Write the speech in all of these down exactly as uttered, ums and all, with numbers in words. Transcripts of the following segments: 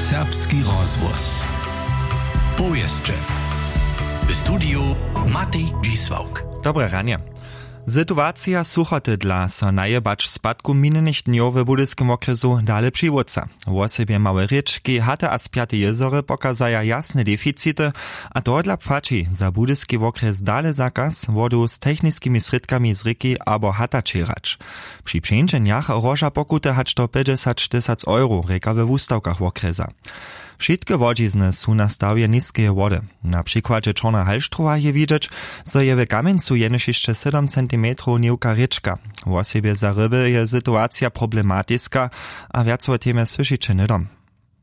Serbski rozhłos. Powieszcze. W studiu Matej Dzisłauk. Dobre ranie. Sytuacja suchoty dla so najebacz spadku minionych dniów w budyskim okresu dalej przywódca. W osobie małe rieczki, hata a spiate jezory pokazaja jasne deficity, a to dla płaci za budyski okres dalej zakaz wodu z technickimi sredkami z ryki albo hata czerać. Przy przejęciach roża pokute hać to pięćdziesiąt tysięcy euro, reka we wustawkach okresa. Wszystkie wodzizny są na stawie niskie wody. Na przykładzie Czorna Halštrova je widzieć, że je w Kamieńcu jenoż jeszcze siedem centimetrów niewka rieczka. W osobie za ryby je sytuacja problematyczna, a wiac o temie słyszycie nie dom.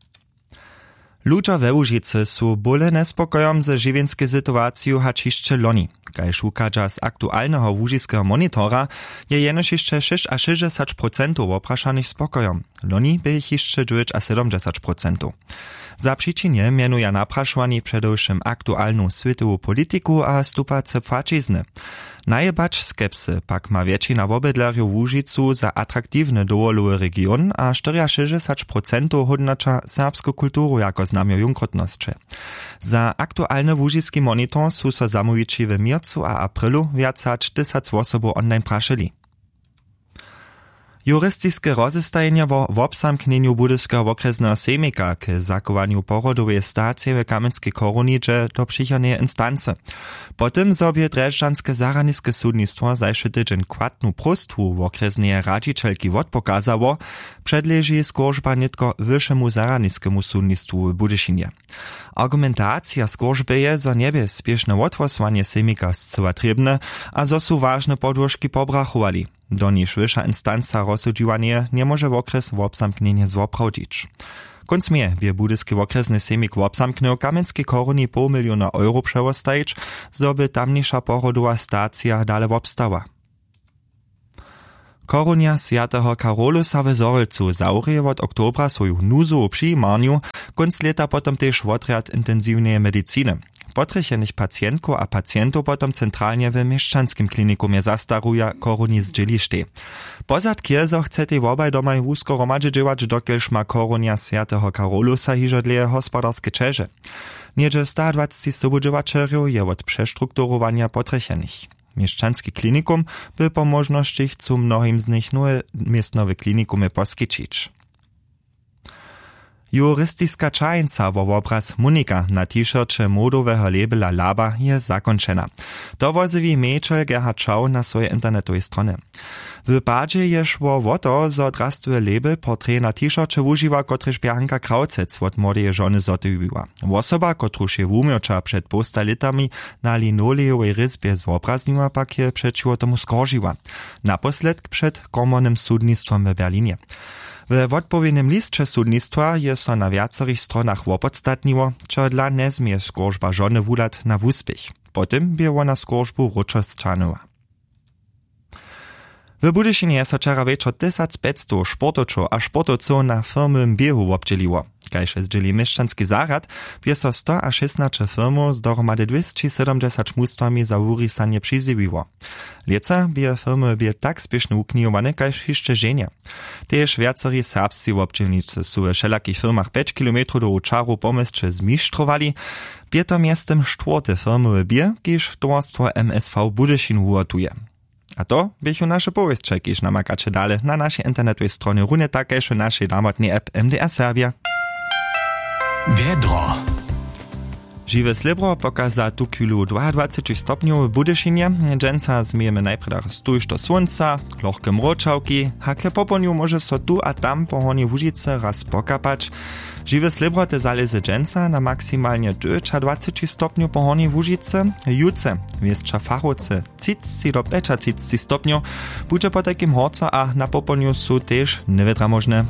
Ludzie we Łužicy są bóle nespokojom ze żywienskie sytuacją hać jeszcze loni. Kajż ukadza z aktualnego łužiskiego monitora je jenoż jeszcze sześć a sześćdziesiąt procent opraszanych spokojom. Loni by ich jeszcze dziewięć a siedemdziesiąt procent. Za przyczynie mianuje napraszowani przedewším aktualną światową polityku a stupace płacizny. Najebacz skepsy pak ma většina wobydlerjów w Łužicu za atraktivny dowolowy region a sześćdziesiąt procent hodnocza serbską kulturu jako znamio junkrotnosće. Za aktualny łužiski monitor są so zamówici w miercu a aprilu wiacać tysiąc osób online praszyli. Juristyczne rozestajenia o obsamknieniu budyskiego okresnego semika k zakowaniu porodowej stacji w Kamieńskiej Korunicze do przychodnej instancy. Potem sobie Drežďanske zaraniske sudnictwo zajszy tydzień kładnu prostwu w okresnej radzicielki odpokazało, przedleży skorżba nitko wyższemu zaraniskemu sudnictwu w Budyšinie. Argumentacja skorżby je, że niebie spieszne odwosłanie semika zcyła trebne, a zo su ważne podłożki pobrachowali. Do niż wyższa instanca rozsudziwanie nie może w okres w obsamknienie zoprawdzić. Konc mnie bie budyski okresny semik w obsamkniu Kamieńskiej Koruni pół miliona euro przewostajić, zoby tamniejsza porodowa stacja dalej obstała. Korunia Świętego Karolusa w Zorylcu zaurije od oktobra swoją nuzu o przyjmarniu, konc leta potom też odrjad intensywnej medycyny. Potrychenych pacjentków a pacjentów potom centralnie w mieszczanskim klinikumie zastaruje koruni z dzieliszty. Pozad kiezo chcete wobaj domaj wózko romadzi dziewać, dokielż ma Korunia Świętego Karolusa hiżodleje gospodarskie czeże. Niedzie sto dwadzieścia sobudziewaczerów je od przestrukturowania potrychenych. Mieszczanski klinikum by po możności chcą mnohim z nich nowe miestnowe klinikumy poskyčić. Juristyczna czajnica wo obraz Monika na t-shircie modowego labela Laba je zakończona. To wozywi Mejčel Gerhard Schau na swojej internetowej stronie. W padzie je szło o to, że drastuje label portret na t-shircie używa, kotryż Bianka Kraucec od młodej żony zotywiła. Osoba, kotruż je umiocza przed posta litami na linolejowej ryzbie z obrazniła, pak je przeciwo tomu skoržiła. Naposled przed komornym sudnictwem w Berlinie. W odpowiednim listcze sudnictwa je so na wiacerich stronach opodstatniło, čo dla nezmie skorżba żony wulat na wuspich. Potem by ona skorżbu wróčosčanova. W Budyšinie je so wczoraj wieczór tysiąc pięćset sportočov a sportowców na firmowym biehu obdzieliło. Kajże zdzieli mieszczanski zarad, bie so sto a szesnaście firmów z dohromady dwieście siedemdziesiąt mustwami za wurisanie przyzywiło. Lieca bie firmy bie tak spieszne uknijowane, kajż jeszcze żenie. Tež wiaceri serbscy obdzielnicy są w wszelakich firmach pięć kilometrów do Uczaru pomysće zmistrowali, bie to miestem czwarte firmowe bie, kiż towarstwo M S V Budyšin uratuje. A to bychu nasze powieście, kiż namakacie dalej na naszej internetowej stronie, runie takéž w naszej damotnej app M D R Serbia. Wiedro. Žiwe slibro pokaza tu kilu dwadzieścia stopniów w Budyšinie. Dżęca zmijemy najpierw stójsz do słońca, lochke mroczałki, hakle poponiu może so tu a tam po hornie Łužice raz pokapać. Žiwe slibro te zalezy dżęca na maksymalnie dwadzieścia stopniów po hornie Łužice. Juce, wieszcza fachowce, trzydzieści do pięćdziesiąt stopniów, budzie po takim horcu, a na poponiu są też niewiedra możne.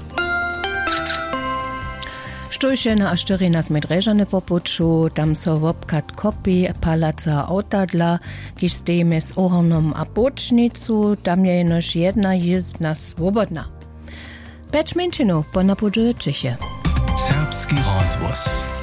Štojše na ašterina sme drežane popuču, tam so vopkat kopi palaca autadla, kiž stejme s ohornom a počnicu, tam je jenož jedna jezdna svobodna. Peć menšinu po napodžuje Čeche. Serbski rozhłos.